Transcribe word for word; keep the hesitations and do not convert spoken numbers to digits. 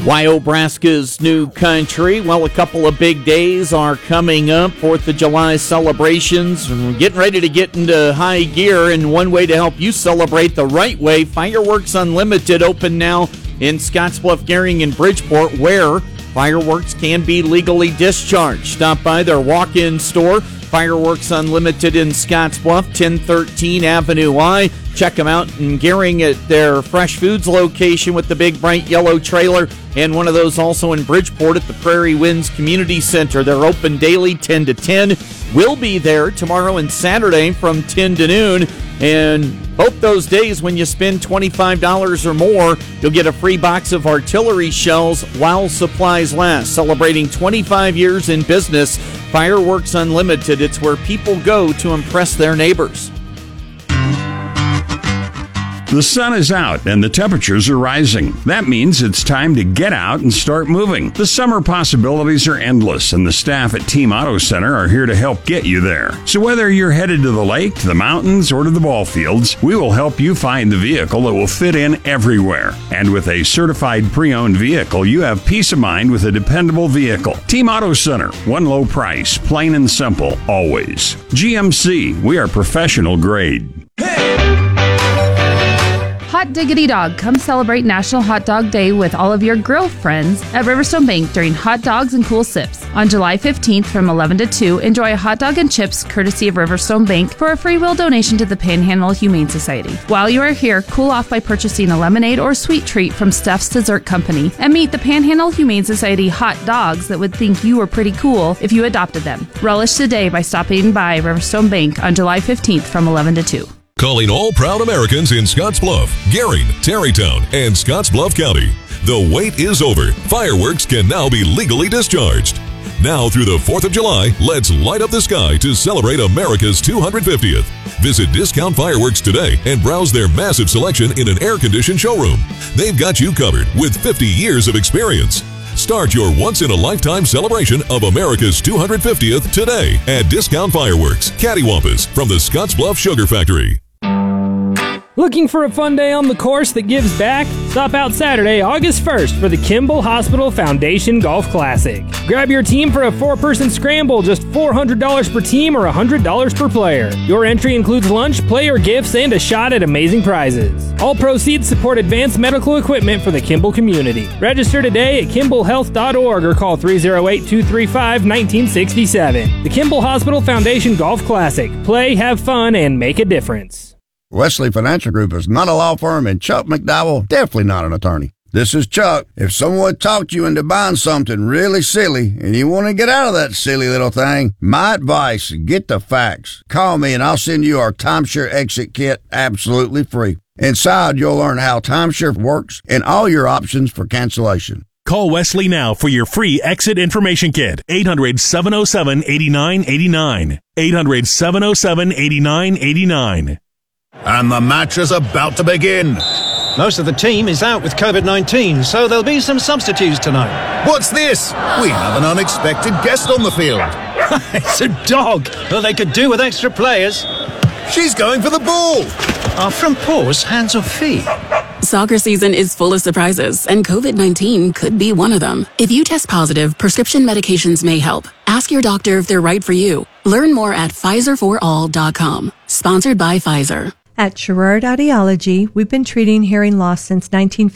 Wyobraska's new country. Well, a couple of big days are coming up. fourth of July celebrations. We're getting ready to get into high gear, and one way to help you celebrate the right way, Fireworks Unlimited, open now in Scottsbluff, Gering, and Bridgeport, where fireworks can be legally discharged. Stop by their walk-in store, Fireworks Unlimited in Scottsbluff, ten thirteen Avenue I. Check them out in Gering at their Fresh Foods location with the big bright yellow trailer, and one of those also in Bridgeport at the Prairie Winds Community Center. They're open daily ten to ten. We'll be there tomorrow and Saturday from ten to noon. And both those days, when you spend twenty-five dollars or more, you'll get a free box of artillery shells while supplies last. Celebrating twenty-five years in business, Fireworks Unlimited. It's where people go to impress their neighbors. The sun is out and the temperatures are rising. That means it's time to get out and start moving. The summer possibilities are endless, and the staff at Team Auto Center are here to help get you there. So whether you're headed to the lake, to the mountains, or to the ball fields, we will help you find the vehicle that will fit in everywhere. And with a certified pre-owned vehicle, you have peace of mind with a dependable vehicle. Team Auto Center, one low price, plain and simple, always. G M C, we are professional grade. Hot diggity dog, come celebrate National Hot Dog Day with all of your grill friends at Riverstone Bank during Hot Dogs and Cool Sips. On July fifteenth from eleven to two, enjoy a hot dog and chips courtesy of Riverstone Bank for a free will donation to the Panhandle Humane Society. While you are here, cool off by purchasing a lemonade or sweet treat from Steph's Dessert Company and meet the Panhandle Humane Society hot dogs that would think you were pretty cool if you adopted them. Relish today by stopping by Riverstone Bank on July fifteenth from eleven to two. Calling all proud Americans in Scottsbluff, Gering, Tarrytown, and Scottsbluff County. The wait is over. Fireworks can now be legally discharged. Now through the fourth of July, let's light up the sky to celebrate America's two hundred fiftieth. Visit Discount Fireworks today and browse their massive selection in an air-conditioned showroom. They've got you covered with fifty years of experience. Start your once-in-a-lifetime celebration of America's two hundred fiftieth today at Discount Fireworks, Cattywampus, from the Scottsbluff Sugar Factory. Looking for a fun day on the course that gives back? Stop out Saturday, August first for the Kimball Hospital Foundation Golf Classic. Grab your team for a four-person scramble, just four hundred dollars per team or one hundred dollars per player. Your entry includes lunch, player gifts, and a shot at amazing prizes. All proceeds support advanced medical equipment for the Kimball community. Register today at kimball health dot org or call three oh eight, two three five, one nine six seven. The Kimball Hospital Foundation Golf Classic. Play, have fun, and make a difference. Wesley Financial Group is not a law firm, and Chuck McDowell definitely not an attorney. This is Chuck. If someone talked you into buying something really silly and you want to get out of that silly little thing, my advice, get the facts. Call me and I'll send you our timeshare exit kit absolutely free. Inside, you'll learn how timeshare works and all your options for cancellation. Call Wesley now for your free exit information kit. eight hundred, seven oh seven, eight nine eight nine. eight hundred, seven oh seven, eight nine eight nine. And the match is about to begin. Most of the team is out with covid nineteen, so there'll be some substitutes tonight. What's this? We have an unexpected guest on the field. It's a dog. Well, they could do with extra players. She's going for the ball. Are front paws hands or feet? Soccer season is full of surprises, and covid nineteen could be one of them. If you test positive, prescription medications may help. Ask your doctor if they're right for you. Learn more at Pfizer for all dot com. Sponsored by Pfizer. At Sherrard Audiology, we've been treating hearing loss since nineteen